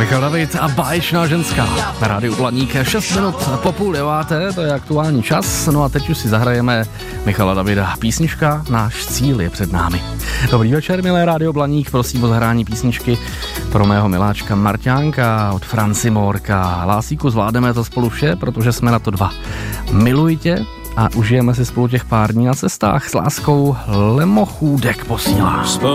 Michal David a Báječná ženská na rádiu Blaník. 6 minut po 8:30, to je aktuální čas. No a teď už si zahrajeme Michala Davida. Písnička Náš cíl je před námi. Dobrý večer, milé rádio Blaník. Prosím o zahrání písničky pro mého miláčka Marťánka od Franci Morka. Lásíku, zvládneme to spolu vše, protože jsme na to dva. Miluji tě a užijeme si spolu těch pár dní na cestách s láskou. Lemochůdek posílá.